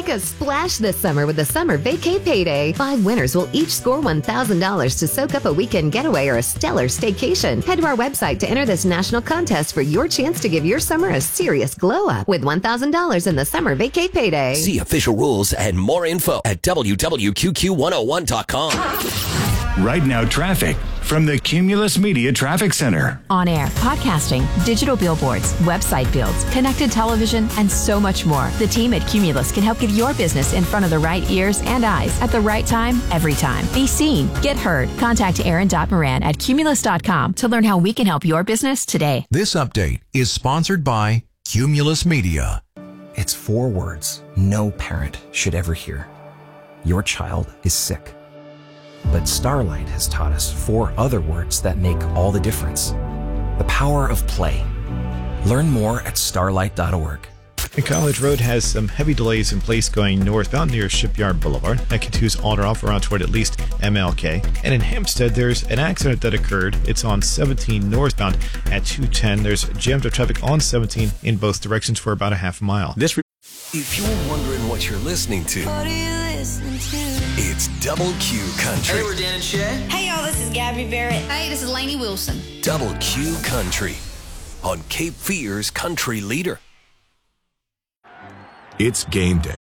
Make a splash this summer with the Summer Vacay Payday. 5 winners will each score $1,000 to soak up a weekend getaway or a stellar staycation. Head to our website to enter this national contest for your chance to give your summer a serious glow up with $1,000 in the Summer Vacay Payday. See official rules and more info at www.QQ101.com. Right now, traffic from the Cumulus Media Traffic Center. On air, podcasting, digital billboards, website builds, connected television, and so much more. The team at Cumulus can help get your business in front of the right ears and eyes at the right time, every time. Be seen, get heard. Contact Aaron.Moran at Cumulus.com to learn how we can help your business today. This update is sponsored by Cumulus Media. It's 4 words no parent should ever hear. Your child is sick. But Starlight has taught us 4 other words that make all the difference. The power of play. Learn more at starlight.org. And College Road has some heavy delays in place going northbound near Shipyard Boulevard. That continues on or off around toward at least MLK. And in Hempstead, there's an accident that occurred. It's on 17 northbound at 210. There's jammed up traffic on 17 in both directions for about a half mile. If you're wondering what you're listening to, What are you listening to? it's Double Q Country. Hey, we're Dan and Shay. Hey y'all, this is Gabby Barrett. Hey, this is Lainey Wilson. Double Q Country on Cape Fear's Country Leader. It's game day.